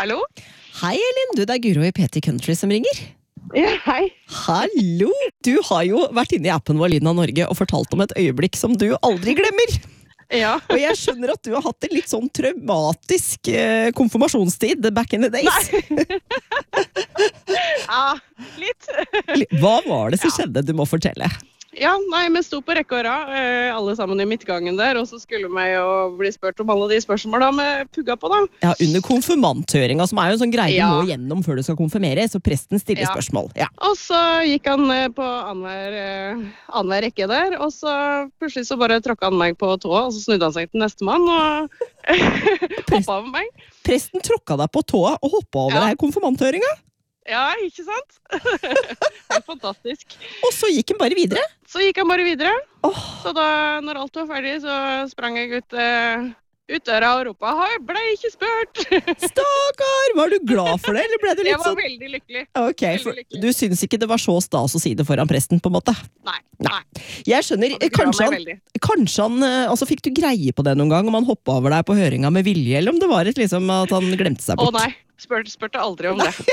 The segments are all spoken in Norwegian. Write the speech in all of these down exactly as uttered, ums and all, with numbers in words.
Hallo? Hei, Elin. Du, det er Guro i P T Country som ringer. Ja, hei. Hallo! Du har jo vært inne i appen vår Lyden av Norge og fortalt om et øyeblikk som du aldri glemmer. Ja. Og jeg skjønner at du har hatt en litt sånn traumatisk eh, konfirmasjonstid back in the days. Ja, litt. Hva var det som Ja. skjedde? Du må fortelle. Ja, nei, vi sto på rekke og rad, eh, alle sammen i midtgangen der, og så skulle vi jo bli spurt om alle de spørsmålene vi pugga på, da. Ja, under konfirmanthøringa, som er jo en sånn greie Ja. du må gjennom før du skal konfirmere, så presten stiller Ja. spørsmål. Ja. Og så gikk han eh, på annenhver eh, annenhver rekke der, og så plutselig så bare tråkka han meg på tåa, og så snudde han seg til nestemann og hoppa over meg. Presten tråkka deg på tåa og hoppa over Ja. deg i konfirmanthøringa, Ja, ikke sant? Helt fantastisk. og så gikk han bare videre. Så gikk han bare videre. Åh, Så da, når alt var ferdig, så sprang jeg ut, eh, ut døra og ropa «Hei, ble ikke spurt!» stakkar! Var du glad for det, eller ble du Jeg litt var sånn? veldig lykkelig. Ok, veldig for lykkelig. du syns ikke det var så stas å si det foran presten, på en måte? Nei, Nei. nei. Jeg skjønner, Det gra kanskje meg han, veldig. kanskje han eh, altså fikk du greie på det noen gang, om han hoppa over deg på høringa med vilje, eller om det var et liksom at han glemte seg Å bort? nei, spurte, spurte aldri om det.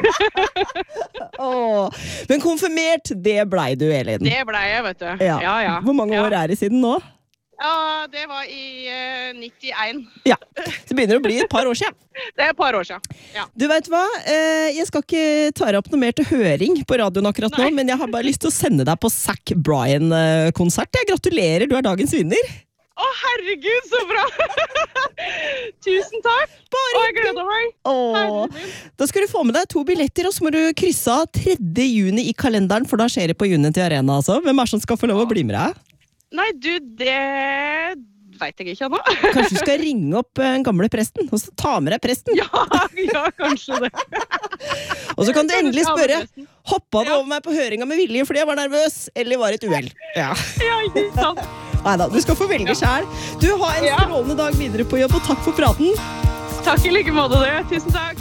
Åh, men konfirmert, det blei du, Elin. Det ble jeg, vet du. Ja. Ja, ja. Hvor mange ja. år er det siden nå? Ja, det var i eh, nittien. Ja, det begynner å bli et par år siden. Det er et par år siden. Ja. Du vet hva, eh, jeg skal ikke ta deg opp noe mer til høring på radioen akkurat nå, Nei. men jeg har bare lyst til å sende deg på Zac Bryan-konsert. Jeg gratulerer, du er dagens vinner. Å, herregud, så bra! Tusen takk! Bare Å, jeg gleder meg. Åh, Herregud. da skal du få med deg to billetter, og så må du krysse av tredje juni i kalenderen, for da skjer det på Unity Arena, altså. Hvem er det som skal få lov å bli med deg? Nei, du, det vet jeg ikke ennå. Kanskje du skal ringe opp eh, den gamle presten, og så ta med deg presten. Ja, ja, kanskje det. Og så kan du endelig Ja, spørre, presten. hoppa du Ja. over meg på høringa med vilje fordi jeg var nervøs, eller var det et uhell? Ja. Ja, ikke sant. Neida, du skal få velge selv. Du har en Ja. strålende dag videre på jobb, og takk for praten. Takk i like måte det. Tusen takk.